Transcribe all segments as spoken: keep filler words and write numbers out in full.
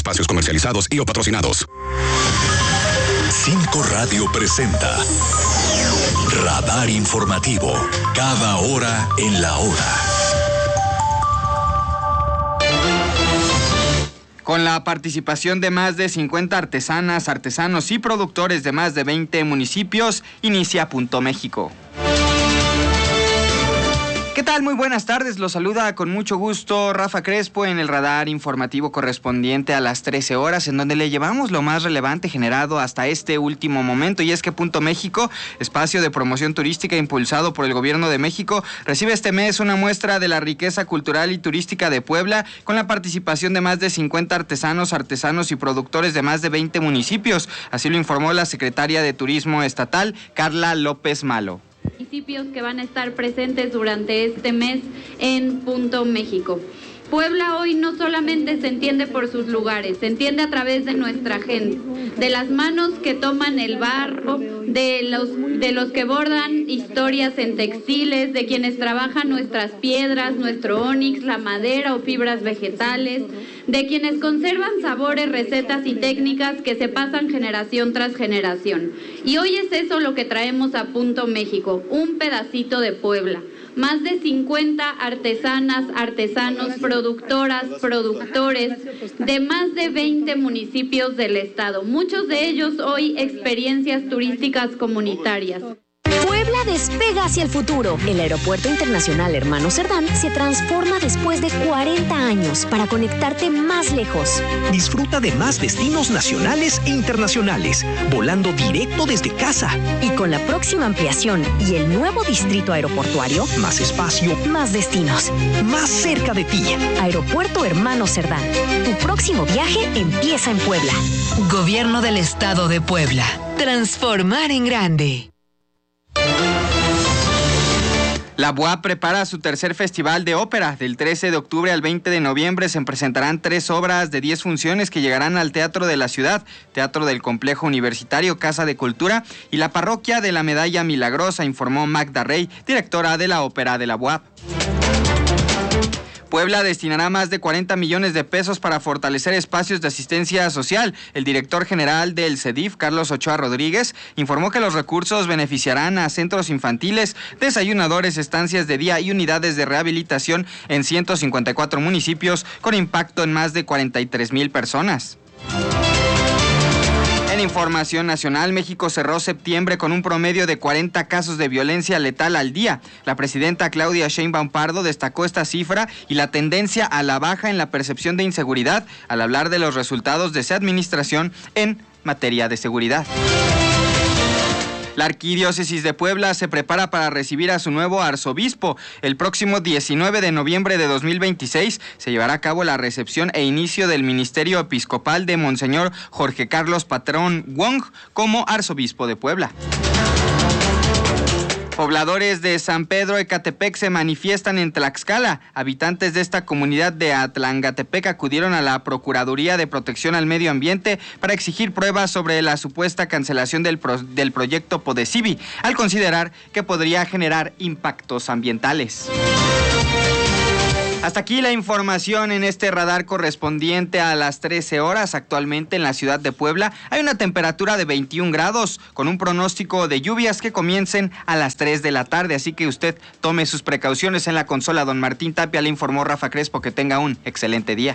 espacios comercializados y o patrocinados. Cinco Radio presenta Radar Informativo, cada hora en la hora. Con la participación de más de cincuenta artesanas, artesanos y productores de más de veinte municipios, inicia Punto México. ¿Qué tal? Muy buenas tardes, los saluda con mucho gusto Rafa Crespo en el radar informativo correspondiente a las trece horas, en donde le llevamos lo más relevante generado hasta este último momento, y es que Punto México, espacio de promoción turística impulsado por el Gobierno de México, recibe este mes una muestra de la riqueza cultural y turística de Puebla, con la participación de más de cincuenta artesanos, artesanos y productores de más de veinte municipios, así lo informó la secretaria de Turismo Estatal, Carla López Malo. Municipios que van a estar presentes durante este mes en Punto México. Puebla hoy no solamente se entiende por sus lugares, se entiende a través de nuestra gente, de las manos que toman el barro, de los, de los que bordan historias en textiles, de quienes trabajan nuestras piedras, nuestro ónix, la madera o fibras vegetales, de quienes conservan sabores, recetas y técnicas que se pasan generación tras generación. Y hoy es eso lo que traemos a Punto México, un pedacito de Puebla. Más de cincuenta artesanas, artesanos, productoras, productores de más de veinte municipios del estado. Muchos de ellos hoy experiencias turísticas comunitarias. Puebla despega hacia el futuro. El Aeropuerto Internacional Hermano Cerdán se transforma después de cuarenta años para conectarte más lejos. Disfruta de más destinos nacionales e internacionales, volando directo desde casa. Y con la próxima ampliación y el nuevo distrito aeroportuario, más espacio, más destinos, más cerca de ti. Aeropuerto Hermano Cerdán. Tu próximo viaje empieza en Puebla. Gobierno del Estado de Puebla. Transformar en grande. La B U A P prepara su tercer festival de ópera. Del trece de octubre al veinte de noviembre se presentarán tres obras de diez funciones que llegarán al Teatro de la Ciudad, Teatro del Complejo Universitario, Casa de Cultura y la Parroquia de la Medalla Milagrosa, informó Magda Rey, directora de la ópera de la B U A P. Puebla destinará más de cuarenta millones de pesos para fortalecer espacios de asistencia social. El director general del CEDIF, Carlos Ochoa Rodríguez, informó que los recursos beneficiarán a centros infantiles, desayunadores, estancias de día y unidades de rehabilitación en ciento cincuenta y cuatro municipios, con impacto en más de cuarenta y tres mil personas. En información nacional, México cerró septiembre con un promedio de cuarenta casos de violencia letal al día. La presidenta Claudia Sheinbaum Pardo destacó esta cifra y la tendencia a la baja en la percepción de inseguridad al hablar de los resultados de su administración en materia de seguridad. La Arquidiócesis de Puebla se prepara para recibir a su nuevo arzobispo. El próximo diecinueve de noviembre de dos mil veintiséis se llevará a cabo la recepción e inicio del ministerio episcopal de Monseñor Jorge Carlos Patrón Wong como arzobispo de Puebla. Pobladores de San Pedro Ecatepec se manifiestan en Tlaxcala. Habitantes de esta comunidad de Atlangatepec acudieron a la Procuraduría de Protección al Medio Ambiente para exigir pruebas sobre la supuesta cancelación del, pro, del proyecto Podesivi, al considerar que podría generar impactos ambientales. Hasta aquí la información en este radar correspondiente a las trece horas. Actualmente en la ciudad de Puebla hay una temperatura de veintiún grados con un pronóstico de lluvias que comiencen a las tres de la tarde. Así que usted tome sus precauciones. En la consola, don Martín Tapia, le informó Rafa Crespo. Que tenga un excelente día.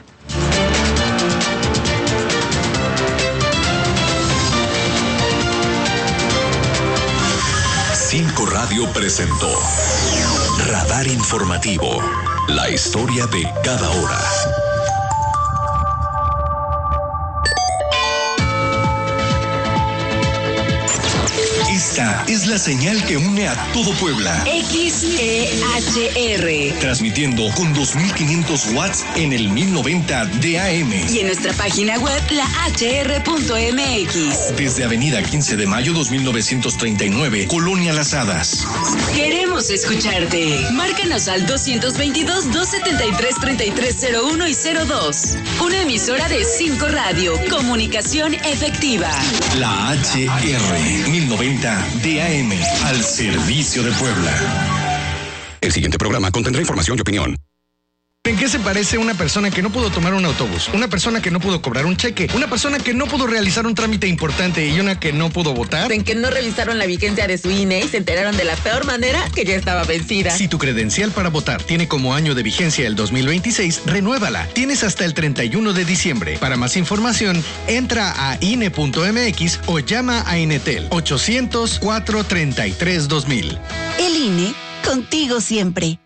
Cinco Radio presentó Radar Informativo. La historia de cada hora. Esta es la señal que une a todo Puebla. X E H R. Transmitiendo con dos mil quinientos watts en el mil noventa de A M. Y en nuestra página web, la H R punto M X. Desde Avenida quince de mayo dos mil novecientos treinta y nueve, Colonia Las Hadas. Queremos escucharte. Márcanos al doscientos veintidós, doscientos setenta y tres, treinta y tres cero uno y cero dos. Una emisora de Cinco Radio. Comunicación efectiva. La H R mil noventa de A M. Al servicio de Puebla. El siguiente programa contendrá información y opinión. ¿En qué se parece una persona que no pudo tomar un autobús, una persona que no pudo cobrar un cheque, una persona que no pudo realizar un trámite importante y una que no pudo votar? En que no revisaron la vigencia de su I N E y se enteraron de la peor manera que ya estaba vencida. Si tu credencial para votar tiene como año de vigencia el dos mil veintiséis, renuévala. Tienes hasta el treinta y uno de diciembre. Para más información, entra a I N E punto M X o llama a Inetel ochocientos, cuatrocientos treinta y tres, dos mil. El I N E, contigo siempre.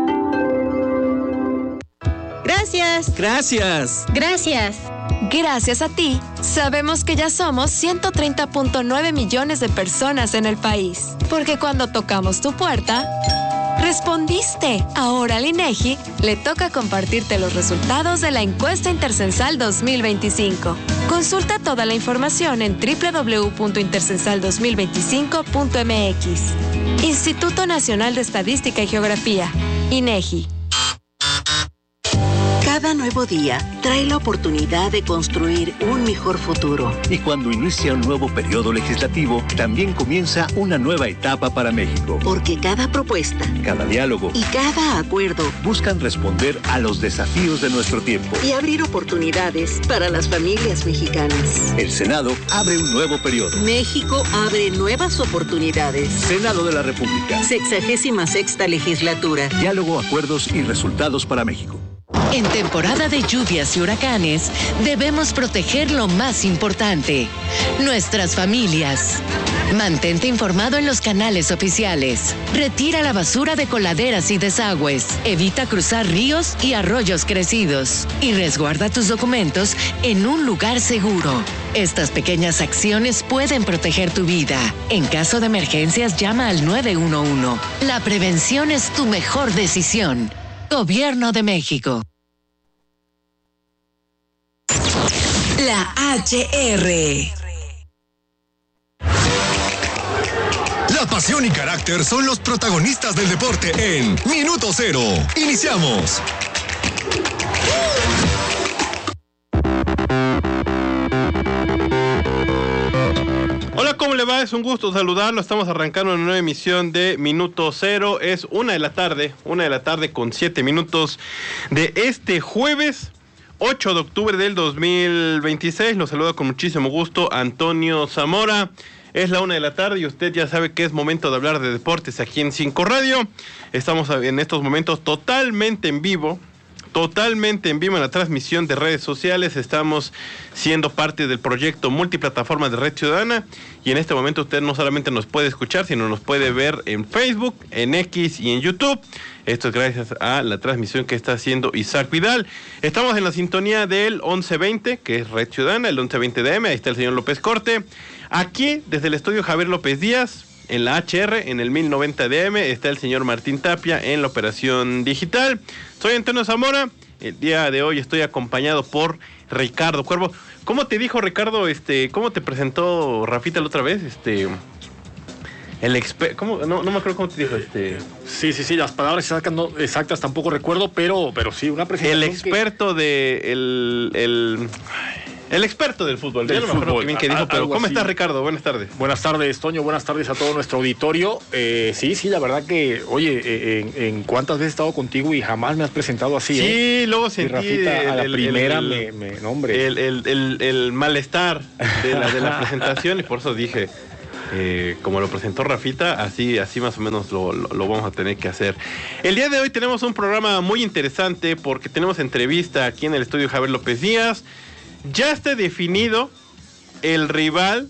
Gracias. Gracias. Gracias. Gracias a ti, sabemos que ya somos ciento treinta punto nueve millones de personas en el país. Porque cuando tocamos tu puerta, respondiste. Ahora al INEGI le toca compartirte los resultados de la encuesta intercensal dos mil veinticinco. Consulta toda la información en doble u doble u doble u punto intercensal dos mil veinticinco punto M X. Instituto Nacional de Estadística y Geografía, INEGI. Cada nuevo día trae la oportunidad de construir un mejor futuro. Y cuando inicia un nuevo periodo legislativo, también comienza una nueva etapa para México. Porque cada propuesta, cada diálogo y cada acuerdo buscan responder a los desafíos de nuestro tiempo y abrir oportunidades para las familias mexicanas. El Senado abre un nuevo periodo. México abre nuevas oportunidades. Senado de la República. Sexagésima sexta legislatura. Diálogo, acuerdos y resultados para México. En temporada de lluvias y huracanes, debemos proteger lo más importante, nuestras familias. Mantente informado en los canales oficiales. Retira la basura de coladeras y desagües. Evita cruzar ríos y arroyos crecidos. Y resguarda tus documentos en un lugar seguro. Estas pequeñas acciones pueden proteger tu vida. En caso de emergencias, llama al nueve uno uno. La prevención es tu mejor decisión. Gobierno de México. La H R. La pasión y carácter son los protagonistas del deporte en Minuto Cero. Iniciamos. Hola, ¿cómo le va? Es un gusto saludarlo. Estamos arrancando una nueva emisión de Minuto Cero. Es una de la tarde, una de la tarde con siete minutos de este jueves ocho de octubre del dos mil veintiséis. Los saluda con muchísimo gusto Antonio Zamora. Es la una de la tarde y usted ya sabe que es momento de hablar de deportes aquí en cinco Radio. Estamos en estos momentos totalmente en vivo. Totalmente en vivo en la transmisión de redes sociales. Estamos siendo parte del proyecto multiplataforma de Red Ciudadana y en este momento usted no solamente nos puede escuchar, sino nos puede ver en Facebook, en X y en YouTube. Esto es gracias a la transmisión que está haciendo Isaac Vidal. Estamos en la sintonía del once veinte, que es Red Ciudadana, el once veinte D M. Ahí está el señor López Corte. Aquí, desde el estudio Javier López Díaz, en la H R, en el mil noventa D M, está el señor Martín Tapia en la operación digital. Soy Antonio Zamora. El día de hoy estoy acompañado por Ricardo Cuervo. ¿Cómo te dijo Ricardo, este, cómo te presentó Rafita la otra vez? Este, el experto, ¿cómo? No, no me acuerdo cómo te dijo, este. Sí, sí, sí, las palabras exactas, no, exactas tampoco recuerdo, pero, pero sí, una presentación. El experto que... de, el, el, el experto del fútbol. Del ya no me acuerdo fútbol, bien qué dijo, pero ¿cómo estás, Ricardo? Buenas tardes. Buenas tardes, Toño. Buenas tardes a todo nuestro auditorio. Eh, sí, sí, la verdad que, oye, eh, en, en cuántas veces he estado contigo y jamás me has presentado así. Sí, ¿eh? luego sentí Rafita, el, a la el, primera el, me, me nombre. El, el, el, el malestar de la, de la presentación y por eso dije, eh, como lo presentó Rafita, así, así más o menos lo, lo, lo vamos a tener que hacer. El día de hoy tenemos un programa muy interesante porque tenemos entrevista aquí en el estudio Javier López Díaz. Ya está definido el rival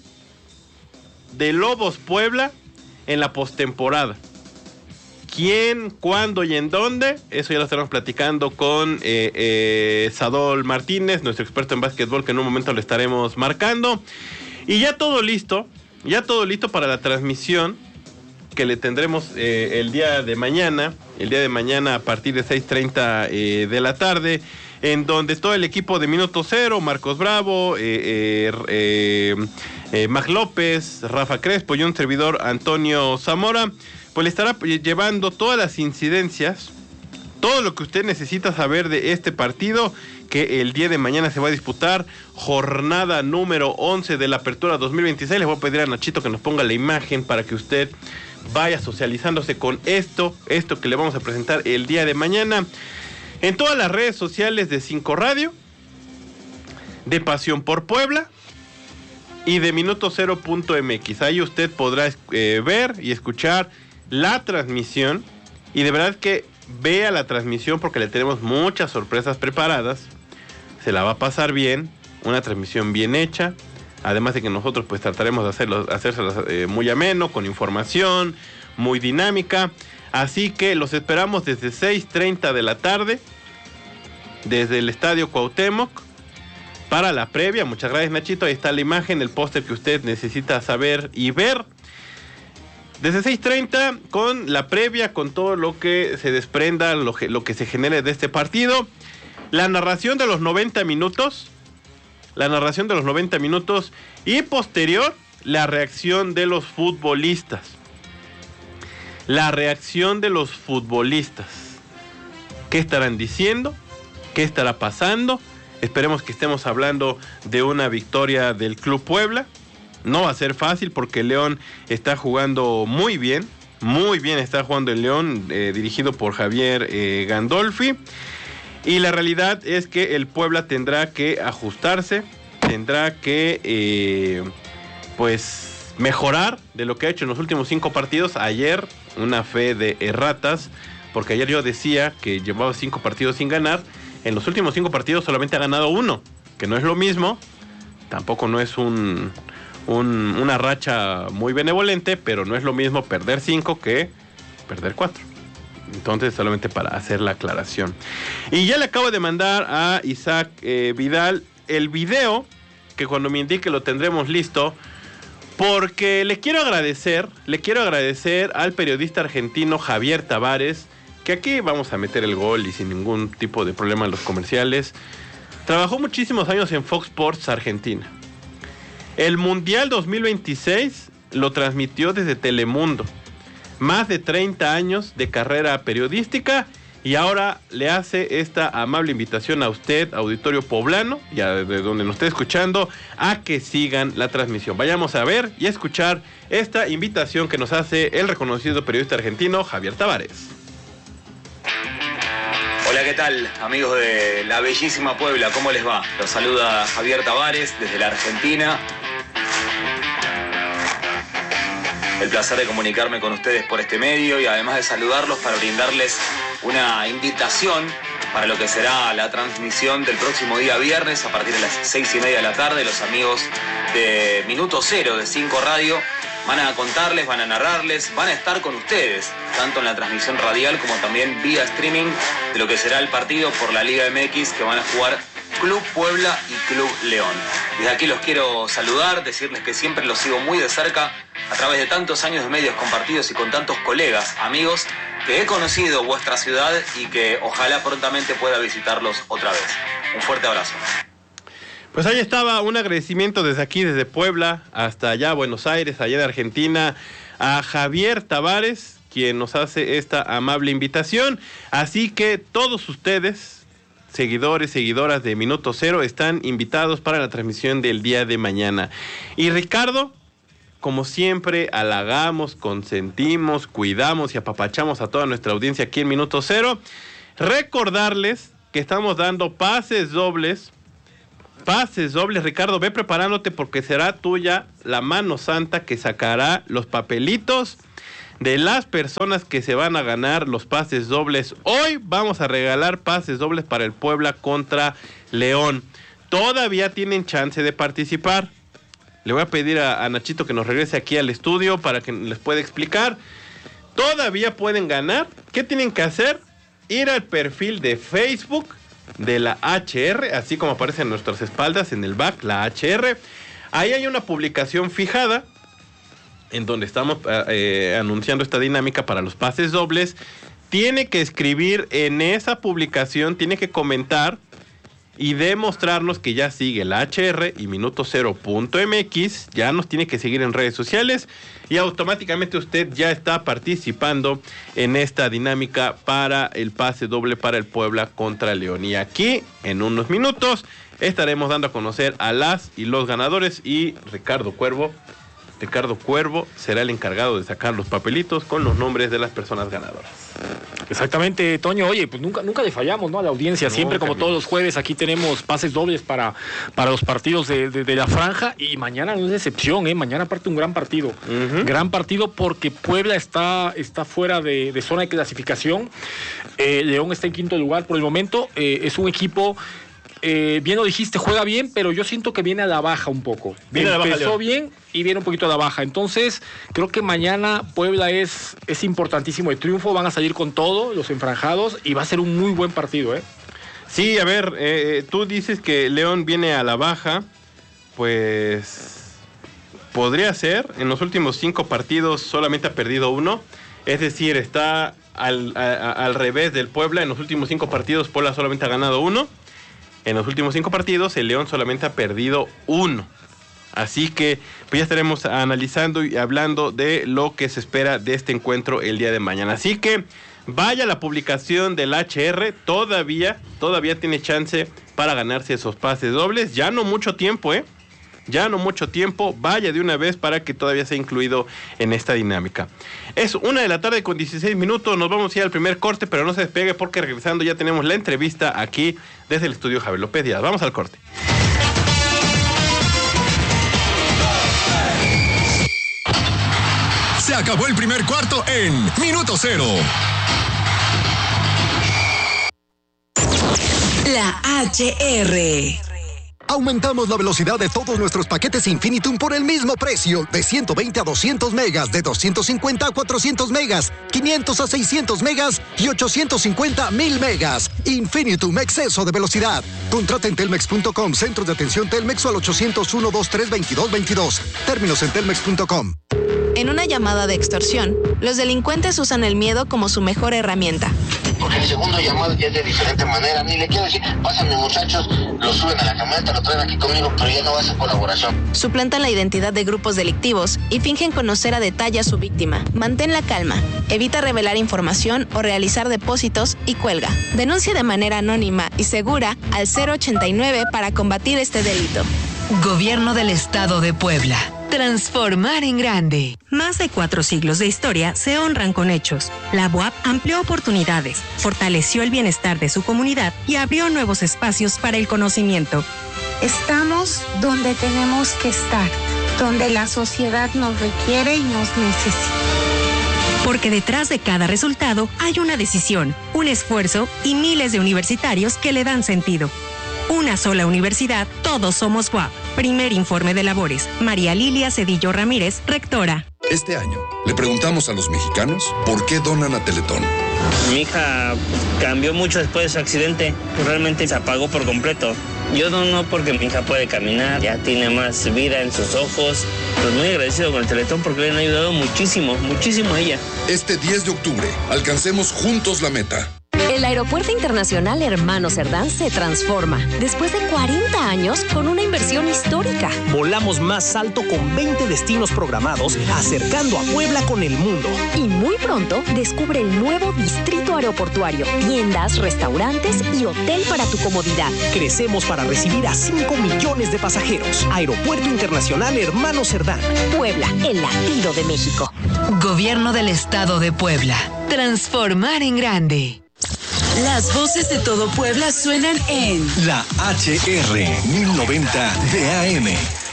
de Lobos Puebla en la postemporada. ¿Quién, cuándo y en dónde? Eso ya lo estaremos platicando con eh, eh, Sadol Martínez, nuestro experto en básquetbol, que en un momento le estaremos marcando. Y ya todo listo, ya todo listo para la transmisión que le tendremos eh, el día de mañana, el día de mañana a partir de seis treinta eh, de la tarde, en donde todo el equipo de Minuto Cero, Marcos Bravo, eh, eh, eh, eh, Mag López, Rafa Crespo y un servidor Antonio Zamora, pues le estará llevando todas las incidencias, todo lo que usted necesita saber de este partido que el día de mañana se va a disputar, jornada número once de la Apertura dos mil veintiséis. Le voy a pedir a Nachito que nos ponga la imagen para que usted vaya socializándose con esto, esto que le vamos a presentar el día de mañana. en todas las redes sociales de Cinco Radio, de Pasión por Puebla y de Minuto Cero punto M X. Ahí usted podrá eh, ver y escuchar la transmisión, y de verdad que vea la transmisión porque le tenemos muchas sorpresas preparadas. Se la va a pasar bien, una transmisión bien hecha, además de que nosotros pues trataremos de hacerlo, hacérselas eh, muy ameno, con información, muy dinámica. Así que los esperamos desde seis treinta de la tarde, desde el Estadio Cuauhtémoc, para la previa. Muchas gracias, Nachito. Ahí está la imagen, el póster que usted necesita saber y ver. Desde seis treinta con la previa, con todo lo que se desprenda, lo que, lo que se genere de este partido. La narración de los noventa minutos. La narración de los noventa minutos. Y posterior, la reacción de los futbolistas. La reacción de los futbolistas. ¿Qué estarán diciendo? ¿Qué estará pasando? Esperemos que estemos hablando de una victoria del Club Puebla. No va a ser fácil porque León está jugando muy bien. Muy bien está jugando el León, eh, dirigido por Javier eh, Gandolfi. Y la realidad es que el Puebla tendrá que ajustarse. Tendrá que, eh, pues, mejorar de lo que ha hecho en los últimos cinco partidos. Ayer, una fe de erratas, porque ayer yo decía que llevaba cinco partidos sin ganar. En los últimos cinco partidos solamente ha ganado uno, que no es lo mismo. Tampoco no es un, un, una racha muy benevolente, pero no es lo mismo perder cinco que perder cuatro. Entonces, solamente para hacer la aclaración. Y ya le acabo de mandar a Isaac eh, Vidal el video, que cuando me indique lo tendremos listo, porque le quiero agradecer, le quiero agradecer al periodista argentino Javier Tavares, que aquí vamos a meter el gol y sin ningún tipo de problema en los comerciales. Trabajó muchísimos años en Fox Sports Argentina. El Mundial dos mil veintiséis lo transmitió desde Telemundo. Más de treinta años de carrera periodística, y ahora le hace esta amable invitación a usted, auditorio poblano, y a de donde nos esté escuchando, a que sigan la transmisión. Vayamos a ver y a escuchar esta invitación que nos hace el reconocido periodista argentino Javier Tavares. Hola, ¿qué tal, amigos de la bellísima Puebla? ¿Cómo les va? Los saluda Javier Tavares desde la Argentina. El placer de comunicarme con ustedes por este medio y además de saludarlos para brindarles una invitación para lo que será la transmisión del próximo día viernes a partir de las seis y media de la tarde. Los amigos de Minuto Cero de Cinco Radio van a contarles, van a narrarles, van a estar con ustedes, tanto en la transmisión radial como también vía streaming de lo que será el partido por la Liga M X que van a jugar Club Puebla y Club León. Desde aquí los quiero saludar, decirles que siempre los sigo muy de cerca a través de tantos años de medios compartidos y con tantos colegas, amigos, que he conocido vuestra ciudad y que ojalá prontamente pueda visitarlos otra vez. Un fuerte abrazo. Pues ahí estaba un agradecimiento desde aquí, desde Puebla hasta allá, Buenos Aires, allá de Argentina, a Javier Tavares, quien nos hace esta amable invitación. Así que todos ustedes, seguidores, seguidoras de Minuto Cero, están invitados para la transmisión del día de mañana. Y Ricardo, como siempre, halagamos, consentimos, cuidamos y apapachamos a toda nuestra audiencia aquí en Minuto Cero. Recordarles que estamos dando pases dobles. Pases dobles, Ricardo, ve preparándote porque será tuya la mano santa que sacará los papelitos de las personas que se van a ganar los pases dobles. Hoy vamos a regalar pases dobles para el Puebla contra León. Todavía tienen chance de participar. Le voy a pedir a, a Nachito que nos regrese aquí al estudio para que les pueda explicar. Todavía pueden ganar. ¿Qué tienen que hacer? Ir al perfil de Facebook de la H R, así como aparece en nuestras espaldas, en el back, la H R. Ahí hay una publicación fijada en donde estamos eh, anunciando esta dinámica para los pases dobles. Tiene que escribir en esa publicación, tiene que comentar y demostrarnos que ya sigue la H R y Minuto Cero punto M X, ya nos tiene que seguir en redes sociales y automáticamente usted ya está participando en esta dinámica para el pase doble para el Puebla contra León. Y aquí, en unos minutos, estaremos dando a conocer a las y los ganadores. Y Ricardo Cuervo, Ricardo Cuervo será el encargado de sacar los papelitos con los nombres de las personas ganadoras. Exactamente, Toño. Oye, pues nunca, nunca le fallamos, ¿no? A la audiencia. No, siempre, como todos los jueves, aquí tenemos pases dobles para, para los partidos de, de, de la franja. Y mañana no es excepción, ¿eh? Mañana parte un gran partido. Uh-huh. Gran partido porque Puebla está, está fuera de, de zona de clasificación. Eh, León está en quinto lugar por el momento. Eh, es un equipo... Eh, bien lo dijiste, juega bien, pero yo siento que viene a la baja un poco. Viene Empezó bien y viene un poquito a la baja. Entonces, creo que mañana Puebla es, es importantísimo. El triunfo, van a salir con todo, los enfranjados, y va a ser un muy buen partido, ¿eh? Sí, a ver, eh, tú dices que León viene a la baja, pues podría ser. En los últimos cinco partidos solamente ha perdido uno. Es decir, está al, a, a, al revés del Puebla. En los últimos cinco partidos Puebla solamente ha ganado uno. En los últimos cinco partidos, el León solamente ha perdido uno. Así que pues ya estaremos analizando y hablando de lo que se espera de este encuentro el día de mañana. Así que vaya la publicación del H R, todavía, todavía tiene chance para ganarse esos pases dobles. Ya no mucho tiempo, ¿eh? Ya no mucho tiempo, vaya de una vez para que todavía sea incluido en esta dinámica. Es una de la tarde con dieciséis minutos, nos vamos a ir al primer corte, pero no se despegue porque regresando ya tenemos la entrevista aquí desde el estudio Javier López Díaz. Vamos al corte. Se acabó el primer cuarto en Minuto Cero. La H R. Aumentamos la velocidad de todos nuestros paquetes Infinitum por el mismo precio, de ciento veinte a doscientos megas, de doscientos cincuenta a cuatrocientos megas, quinientos a seiscientos megas y ochocientos cincuenta a mil megas. Infinitum, exceso de velocidad. Contrata en telmex punto com, centros de atención Telmex o al ochocientos uno, veintitrés, veintidós veintidós. Términos en telmex punto com. En una llamada de extorsión, los delincuentes usan el miedo como su mejor herramienta. Porque el segundo llamado ya es de diferente manera. Ni le quiero decir, pásenme muchachos, lo suben a la camioneta, lo traen aquí conmigo, pero ya no va a ser colaboración. Suplantan la identidad de grupos delictivos y fingen conocer a detalle a su víctima. Mantén la calma, evita revelar información o realizar depósitos y cuelga. Denuncia de manera anónima y segura al cero ochenta y nueve para combatir este delito. Gobierno del Estado de Puebla. Transformar en grande. Más de cuatro siglos de historia se honran con hechos. La B U A P amplió oportunidades, fortaleció el bienestar de su comunidad y abrió nuevos espacios para el conocimiento. Estamos donde tenemos que estar, donde la sociedad nos requiere y nos necesita. Porque detrás de cada resultado hay una decisión, un esfuerzo y miles de universitarios que le dan sentido. Una sola universidad, todos somos B U A P. Primer informe de labores. María Lilia Cedillo Ramírez, rectora. Este año le preguntamos a los mexicanos por qué donan a Teletón. Mi hija cambió mucho después de su accidente. Realmente se apagó por completo. Yo dono porque mi hija puede caminar, ya tiene más vida en sus ojos. Pues muy agradecido con el Teletón porque le han ayudado muchísimo, muchísimo a ella. Este diez de octubre, alcancemos juntos la meta. El Aeropuerto Internacional Hermano Cerdán se transforma después de cuarenta años con una inversión histórica. Volamos más alto con veinte destinos programados, acercando a Puebla con el mundo. Y muy pronto descubre el nuevo distrito aeroportuario, tiendas, restaurantes y hotel para tu comodidad. Crecemos para recibir a cinco millones de pasajeros. Aeropuerto Internacional Hermano Cerdán. Puebla, el latido de México. Gobierno del Estado de Puebla. Transformar en grande. Las voces de todo Puebla suenan en La H R mil noventa de A M.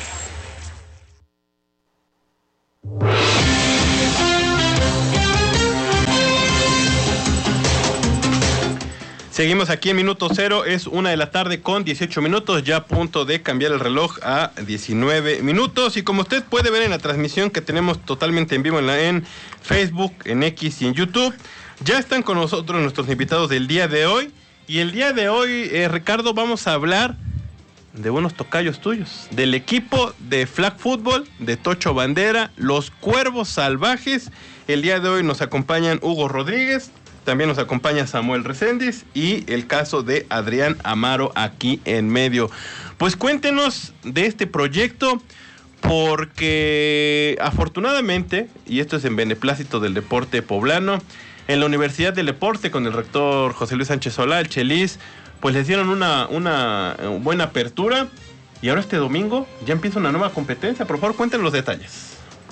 Seguimos aquí en Minuto Cero, es una de la tarde con dieciocho minutos, ya a punto de cambiar el reloj a diecinueve minutos. Y como usted puede ver en la transmisión que tenemos totalmente en vivo en, la, en Facebook, en X y en YouTube, ya están con nosotros nuestros invitados del día de hoy. Y el día de hoy, eh, Ricardo, vamos a hablar de unos tocayos tuyos, del equipo de flag football de Tocho Bandera, los Cuervos Salvajes. El día de hoy nos acompañan Hugo Rodríguez, también nos acompaña Samuel Reséndiz y el caso de Adrián Amaro aquí en medio. Pues cuéntenos de este proyecto, porque afortunadamente, y esto es en beneplácito del deporte poblano, en la Universidad del Deporte, con el rector José Luis Sánchez Solá, el Chelis, pues les dieron una, una buena apertura. Y ahora este domingo ya empieza una nueva competencia. Por favor, cuéntenos los detalles.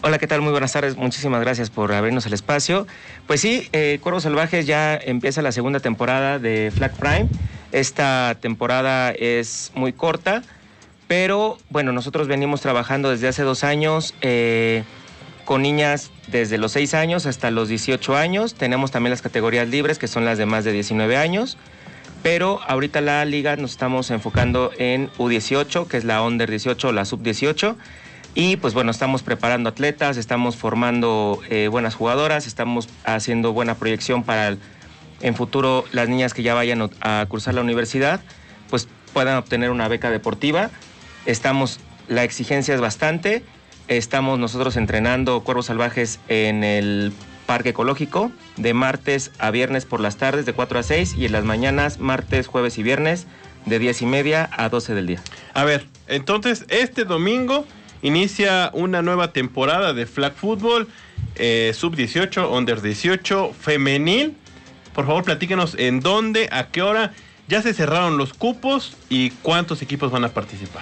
Hola, ¿qué tal? Muy buenas tardes. Muchísimas gracias por abrirnos el espacio. Pues sí, eh, Cuervos Salvajes ya empieza la segunda temporada de Flag Prime. Esta temporada es muy corta, pero bueno, nosotros venimos trabajando desde hace dos años eh, con niñas desde los seis años hasta los dieciocho años. Tenemos también las categorías libres, que son las de más de diecinueve años. Pero ahorita la liga nos estamos enfocando en U dieciocho, que es la Under dieciocho o la Sub dieciocho. Y pues bueno, estamos preparando atletas, estamos formando eh, buenas jugadoras, estamos haciendo buena proyección para el, en futuro las niñas que ya vayan a cursar la universidad, pues puedan obtener una beca deportiva. Estamos, la exigencia es bastante, estamos nosotros entrenando Cuervos Salvajes en el Parque Ecológico de martes a viernes por las tardes de cuatro a seis y en las mañanas martes, jueves y viernes de diez y media a doce del día. A ver, entonces este domingo inicia una nueva temporada de Flag Football, eh, Sub dieciocho, Under dieciocho, femenil. Por favor, platíquenos en dónde, a qué hora, ya se cerraron los cupos y cuántos equipos van a participar.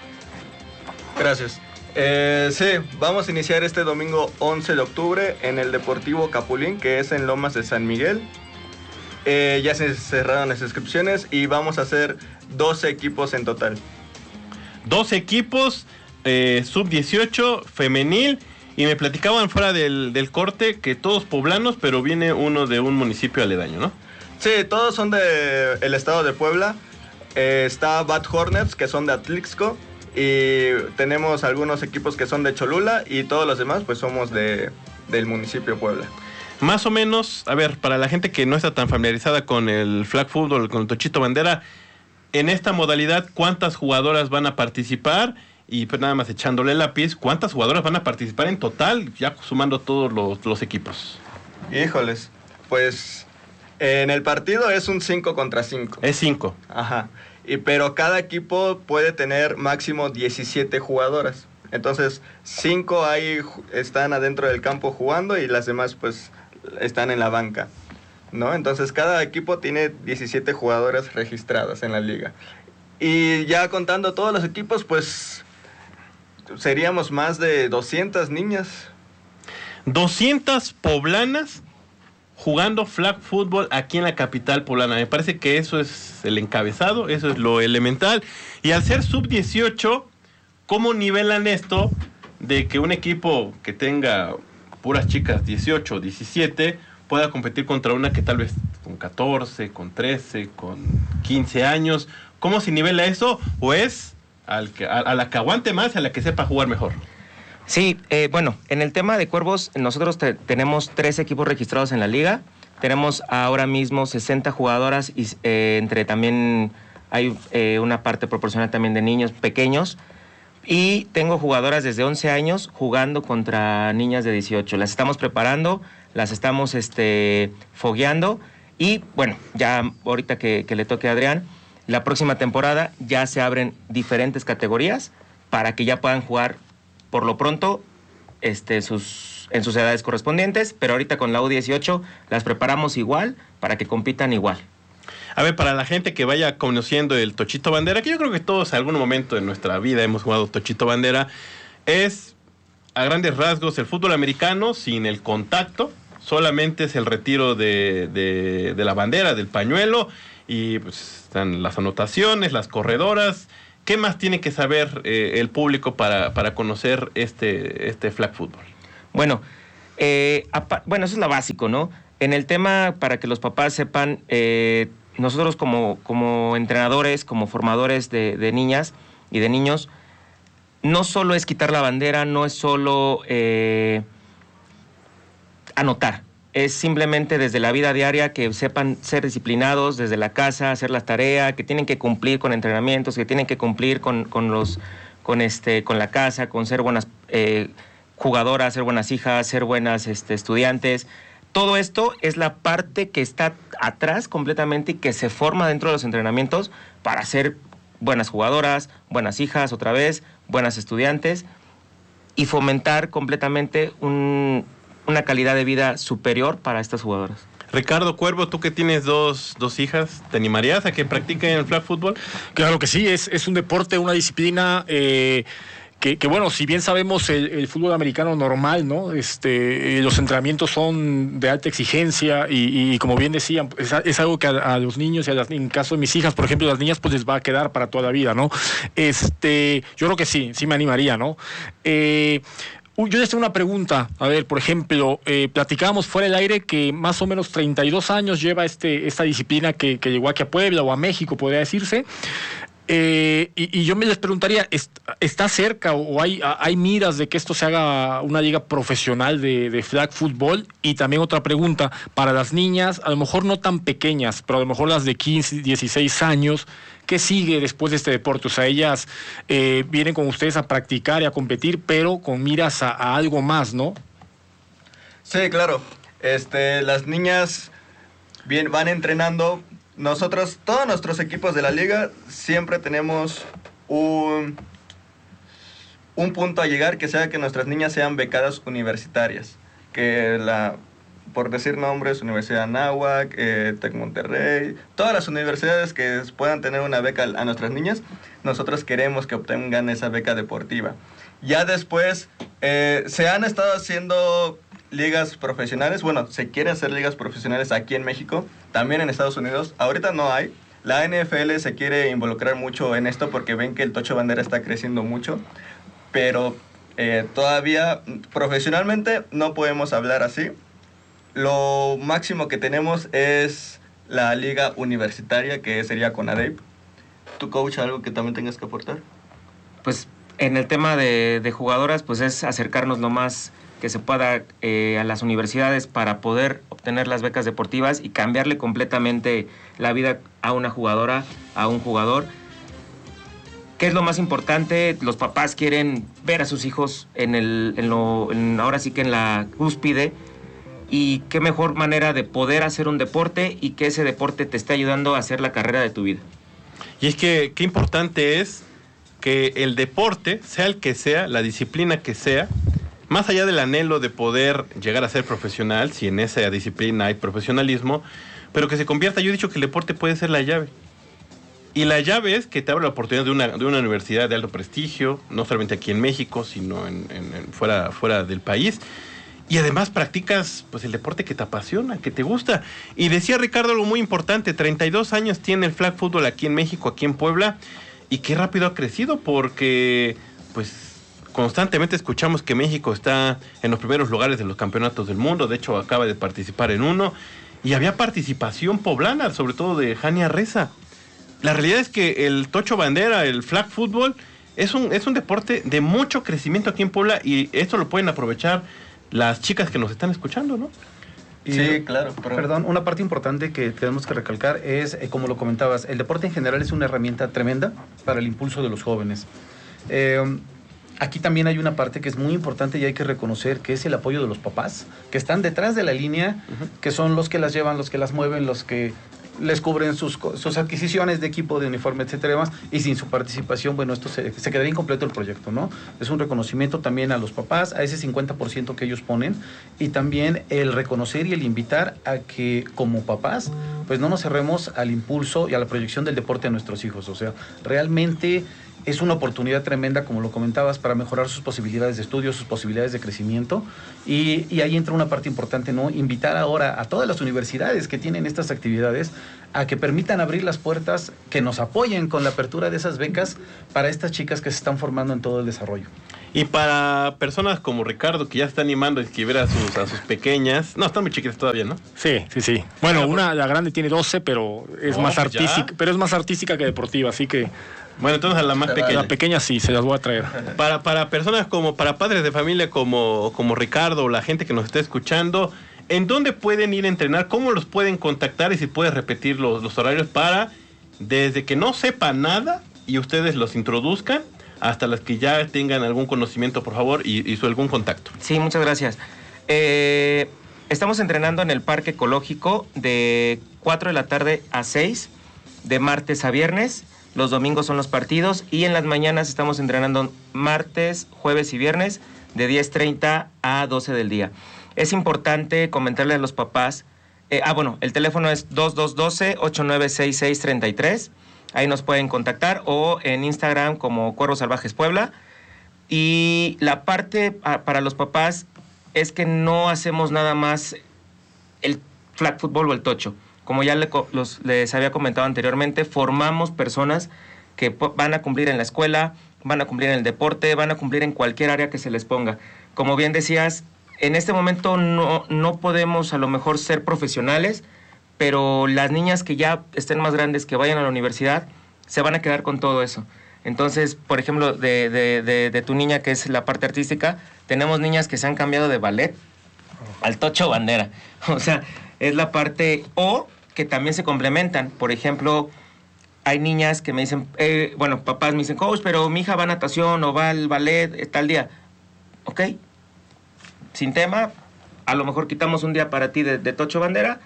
Gracias. Eh, sí, vamos a iniciar este domingo once de octubre en el Deportivo Capulín, que es en Lomas de San Miguel. Eh, ya se cerraron las inscripciones y vamos a hacer doce equipos en total. doce equipos. Eh, sub dieciocho, femenil, y me platicaban fuera del, del corte que todos poblanos, pero viene uno de un municipio aledaño, ¿no? Sí, todos son del estado de Puebla. Eh, está Bad Hornets, que son de Atlixco, y tenemos algunos equipos que son de Cholula, y todos los demás pues somos de, del municipio de Puebla. Más o menos, a ver, para la gente que no está tan familiarizada con el flag football, con el Tochito Bandera, en esta modalidad, ¿cuántas jugadoras van a participar? Y pues nada más echándole lápiz, ¿cuántas jugadoras van a participar en total, ya sumando todos los, los equipos? Híjoles, pues en el partido es un cinco contra cinco. Es cinco. Ajá, y, pero cada equipo puede tener máximo diecisiete jugadoras. Entonces, cinco ahí están adentro del campo jugando y las demás pues están en la banca, ¿no? Entonces, cada equipo tiene diecisiete jugadoras registradas en la liga. Y ya contando todos los equipos, pues seríamos más de doscientas niñas. doscientas poblanas jugando flag football aquí en la capital poblana. Me parece que eso es el encabezado, eso es lo elemental. Y al ser sub dieciocho, ¿cómo nivelan esto de que un equipo que tenga puras chicas dieciocho, diecisiete pueda competir contra una que tal vez con catorce, con trece, con quince años? ¿Cómo se nivela eso? ¿O es al que, a, a la que aguante más y a la que sepa jugar mejor? Sí, eh, bueno, en el tema de Cuervos, nosotros te, tenemos tres equipos registrados en la liga. Tenemos ahora mismo sesenta jugadoras y eh, entre también hay eh, una parte proporcional también de niños pequeños. Y tengo jugadoras desde once años jugando contra niñas de dieciocho. Las estamos preparando, las estamos este, fogueando. Y bueno, ya ahorita que, que le toque a Adrián, la próxima temporada ya se abren diferentes categorías para que ya puedan jugar por lo pronto este, sus, en sus edades correspondientes, pero ahorita con la U dieciocho las preparamos igual para que compitan igual. A ver, para la gente que vaya conociendo el Tochito Bandera, que yo creo que todos en algún momento de nuestra vida hemos jugado Tochito Bandera, es a grandes rasgos el fútbol americano sin el contacto, solamente es el retiro de, de, de la bandera, del pañuelo, y pues están las anotaciones, las corredoras. ¿Qué más tiene que saber eh, el público para, para conocer este, este flag football? Bueno, eh, bueno, eso es lo básico, ¿no? En el tema, para que los papás sepan, eh, nosotros como, como entrenadores, como formadores de, de niñas y de niños, no solo es quitar la bandera, no es solo eh, anotar. Es simplemente desde la vida diaria que sepan ser disciplinados, desde la casa, hacer las tareas, que tienen que cumplir con entrenamientos, que tienen que cumplir con, con, los, con, este, con la casa, con ser buenas eh, jugadoras, ser buenas hijas, ser buenas este, estudiantes. Todo esto es la parte que está atrás completamente y que se forma dentro de los entrenamientos para ser buenas jugadoras, buenas hijas otra vez, buenas estudiantes y fomentar completamente un... una calidad de vida superior para estas jugadoras. Ricardo Cuervo, tú que tienes dos, dos hijas, ¿te animarías a que practiquen el flag football? Claro que sí, es, es un deporte, una disciplina eh, que, que bueno, si bien sabemos el, el fútbol americano normal, ¿no? Este, eh, los entrenamientos son de alta exigencia y, y como bien decían, es, es algo que a, a los niños y a las, en caso de mis hijas, por ejemplo, las niñas, pues les va a quedar para toda la vida, ¿no? Este, yo creo que sí, sí me animaría, ¿no? Eh, Yo les tengo una pregunta. A ver, por ejemplo, eh, platicábamos fuera del aire que más o menos treinta y dos años lleva este esta disciplina que, que llegó aquí a Puebla o a México, podría decirse. Eh, y, y yo me les preguntaría, ¿está cerca o hay, hay miras de que esto se haga una liga profesional de, de flag football? Y también otra pregunta, para las niñas, a lo mejor no tan pequeñas, pero a lo mejor las de quince, dieciséis años, ¿qué sigue después de este deporte? O sea, ellas eh, vienen con ustedes a practicar y a competir, pero con miras a, a algo más, ¿no? Sí, claro. Este, las niñas bien, van entrenando. Nosotros, todos nuestros equipos de la liga, siempre tenemos un, un punto a llegar, que sea que nuestras niñas sean becadas universitarias. Que la, por decir nombres, Universidad Anáhuac, eh, Tec Monterrey, todas las universidades que puedan tener una beca a nuestras niñas, nosotros queremos que obtengan esa beca deportiva. Ya después, eh, se han estado haciendo ligas profesionales, bueno, se quiere hacer ligas profesionales aquí en México, también en Estados Unidos, ahorita no hay. La N F L se quiere involucrar mucho en esto porque ven que el Tocho Bandera está creciendo mucho, pero eh, todavía profesionalmente no podemos hablar así. Lo máximo que tenemos es la liga universitaria, que sería CONADEIP. ¿Tu coach algo que también tengas que aportar? Pues en el tema de, de jugadoras, pues es acercarnos lo más que se pueda eh, a las universidades para poder obtener las becas deportivas y cambiarle completamente la vida a una jugadora, a un jugador. ¿Qué es lo más importante? Los papás quieren ver a sus hijos en el, en lo, en, ahora sí que en la cúspide, y qué mejor manera de poder hacer un deporte y que ese deporte te esté ayudando a hacer la carrera de tu vida. Y es que qué importante es que el deporte, sea el que sea, la disciplina que sea, más allá del anhelo de poder llegar a ser profesional, si en esa disciplina hay profesionalismo, pero que se convierta, yo he dicho que el deporte puede ser la llave. Y la llave es que te abre la oportunidad de una, de una universidad de alto prestigio, no solamente aquí en México, sino en, en, en fuera, fuera del país. Y además practicas pues el deporte que te apasiona, que te gusta. Y decía Ricardo algo muy importante, treinta y dos años tiene el flag football aquí en México, aquí en Puebla, y qué rápido ha crecido, porque pues constantemente escuchamos que México está en los primeros lugares de los campeonatos del mundo. De hecho, acaba de participar en uno. Y había participación poblana, sobre todo de Jania Reza. La realidad es que el Tocho Bandera, el flag football, es un, es un deporte de mucho crecimiento aquí en Puebla, y esto lo pueden aprovechar las chicas que nos están escuchando, ¿no? Y, sí, claro. Pero... Perdón, una parte importante que tenemos que recalcar es, eh, como lo comentabas, el deporte en general es una herramienta tremenda para el impulso de los jóvenes. Eh, Aquí también hay una parte que es muy importante y hay que reconocer, que es el apoyo de los papás, que están detrás de la línea, uh-huh. que son los que las llevan, los que las mueven, los que les cubren sus, sus adquisiciones de equipo, de uniforme, etcétera, y demás, y sin su participación, bueno, esto se, se quedaría incompleto el proyecto, ¿no? Es un reconocimiento también a los papás, a ese cincuenta por ciento que ellos ponen, y también el reconocer y el invitar a que como papás, pues no nos cerremos al impulso y a la proyección del deporte a nuestros hijos. O sea, realmente es una oportunidad tremenda, como lo comentabas, para mejorar sus posibilidades de estudio, sus posibilidades de crecimiento, y, y ahí entra una parte importante, ¿no? Invitar ahora a todas las universidades que tienen estas actividades a que permitan abrir las puertas, que nos apoyen con la apertura de esas becas para estas chicas que se están formando en todo el desarrollo. Y para personas como Ricardo, que ya está animando a inscribir a sus, a sus pequeñas, no, están muy chiquitas todavía, ¿no? Sí, sí, sí. Bueno, una, la grande tiene doce, pero es, no, más pues artística, pero es más artística que deportiva, así que... Bueno, entonces a la más pequeña. La pequeña sí, se las voy a traer. Para, para personas como, para padres de familia como, como Ricardo, o la gente que nos está escuchando, ¿en dónde pueden ir a entrenar? ¿Cómo los pueden contactar? Y si puedes repetir los, los horarios para, desde que no sepan nada y ustedes los introduzcan, hasta las que ya tengan algún conocimiento, por favor, y, y su algún contacto. Sí, muchas gracias. Eh, estamos entrenando en el Parque Ecológico de cuatro de la tarde a seis, de martes a viernes. Los domingos son los partidos, y en las mañanas estamos entrenando martes, jueves y viernes de diez treinta a doce del día. Es importante comentarle a los papás, eh, ah bueno, el teléfono es dos dos uno dos, ocho nueve seis seis tres tres, ahí nos pueden contactar, o en Instagram como Cuervos Salvajes Puebla. Y la parte a, para los papás es que no hacemos nada más el flag football o el tocho. Como ya le, los, les había comentado anteriormente, formamos personas que van a cumplir en la escuela, van a cumplir en el deporte, van a cumplir en cualquier área que se les ponga. Como bien decías, en este momento no, no podemos a lo mejor ser profesionales, pero las niñas que ya estén más grandes, que vayan a la universidad, se van a quedar con todo eso. Entonces, por ejemplo, de, de, de, de tu niña, que es la parte artística, tenemos niñas que se han cambiado de ballet al tocho bandera. O sea, es la parte... O que también se complementan. Por ejemplo, hay niñas que me dicen... Eh, bueno, papás me dicen, coach, pero mi hija va a natación o va al ballet eh, tal día. Ok, sin tema, a lo mejor quitamos un día para ti de, de tocho bandera,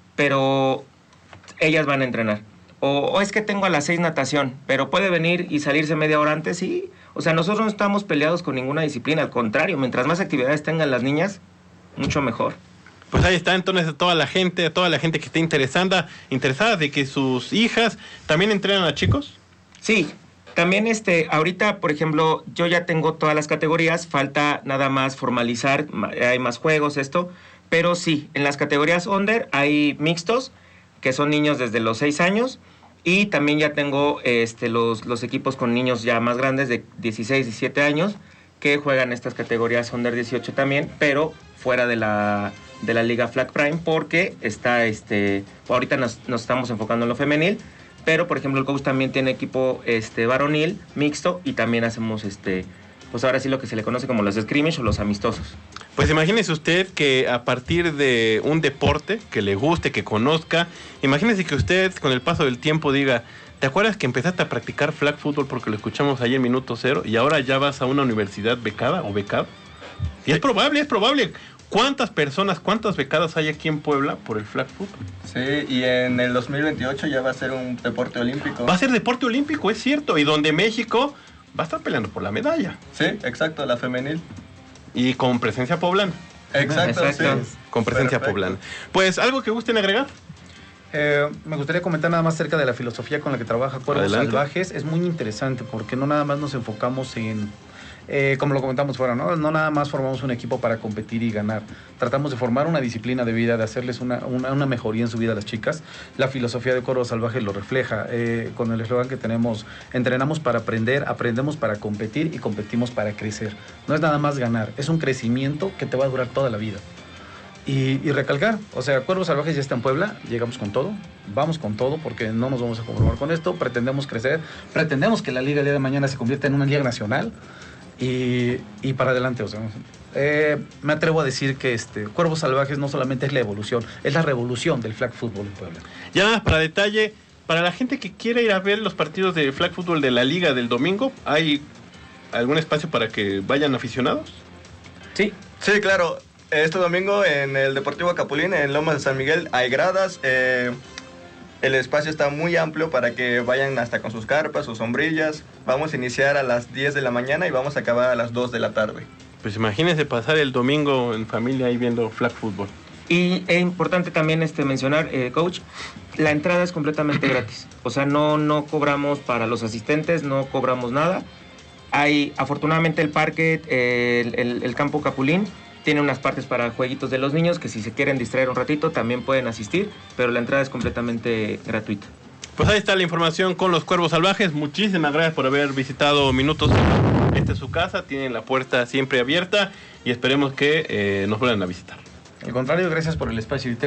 pero ellas van a entrenar. O, o es que tengo a las seis natación, pero puede venir y salirse media hora antes, sí. O sea, nosotros no estamos peleados con ninguna disciplina, al contrario, mientras más actividades tengan las niñas, mucho mejor. Pues ahí está entonces a toda la gente, a toda la gente que esté interesada, interesada de que sus hijas también entrenan a chicos. Sí, también este, ahorita, por ejemplo, yo ya tengo todas las categorías, falta nada más formalizar, hay más juegos, esto, pero sí, en las categorías under hay mixtos, que son niños desde los seis años, y también ya tengo este, los, los equipos con niños ya más grandes de dieciséis, diecisiete años, que juegan estas categorías under dieciocho también, pero fuera de la, de la Liga Flag Prime, porque está, este, ahorita nos, nos estamos enfocando en lo femenil, pero por ejemplo el coach también tiene equipo este, varonil, mixto, y también hacemos, este, pues ahora sí lo que se le conoce como los scrimmage o los amistosos. Pues imagínese usted que a partir de un deporte que le guste, que conozca, imagínese que usted con el paso del tiempo diga, ¿te acuerdas que empezaste a practicar flag football porque lo escuchamos ahí en Minuto Cero y ahora ya vas a una universidad becada o becado? Y es probable, es probable. ¿Cuántas personas, cuántas becadas hay aquí en Puebla por el flag football? Sí, y en el dos mil veintiocho ya va a ser un deporte olímpico. Va a ser deporte olímpico, es cierto, y donde México va a estar peleando por la medalla. Sí, exacto, la femenil. Y con presencia poblana. Exacto, exacto. Sí. Con presencia Perfecto. poblana. Pues, ¿algo que gusten agregar? Eh, me gustaría comentar nada más acerca de la filosofía con la que trabaja Cuervos Adelante. Salvajes. Es muy interesante porque no nada más nos enfocamos en, eh, como lo comentamos fuera, ¿no? No nada más formamos un equipo para competir y ganar. Tratamos de formar una disciplina de vida, de hacerles una, una, una mejoría en su vida a las chicas. La filosofía de Cuervos Salvajes lo refleja. Eh, con el eslogan que tenemos, entrenamos para aprender, aprendemos para competir y competimos para crecer. No es nada más ganar, es un crecimiento que te va a durar toda la vida. Y, y recalcar, o sea, Cuervos Salvajes ya está en Puebla, llegamos con todo, vamos con todo porque no nos vamos a conformar con esto, pretendemos crecer, pretendemos que la liga el día de mañana se convierta en una liga nacional y, y para adelante, o sea, eh, me atrevo a decir que este Cuervos Salvajes no solamente es la evolución, es la revolución del flag football en Puebla. Ya para detalle, para la gente que quiera ir a ver los partidos de flag football de la liga del domingo, ¿hay algún espacio para que vayan aficionados? Sí. Sí, claro. Este domingo en el Deportivo Capulín, en Lomas de San Miguel, hay gradas. Eh, el espacio está muy amplio para que vayan hasta con sus carpas, sus sombrillas. Vamos a iniciar a las diez de la mañana y vamos a acabar a las dos de la tarde. Pues imagínense pasar el domingo en familia ahí viendo flag football. Y es importante también este, mencionar, eh, coach, la entrada es completamente gratis. O sea, no, no cobramos para los asistentes, no cobramos nada. Hay, afortunadamente, el parque, eh, el, el, el campo Capulín, tiene unas partes para jueguitos de los niños que si se quieren distraer un ratito también pueden asistir, pero la entrada es completamente gratuita. Pues ahí está la información con los Cuervos Salvajes. Muchísimas gracias por haber visitado Minutos. Esta es su casa, tienen la puerta siempre abierta y esperemos que eh, nos vuelvan a visitar. Al contrario, gracias por el espacio.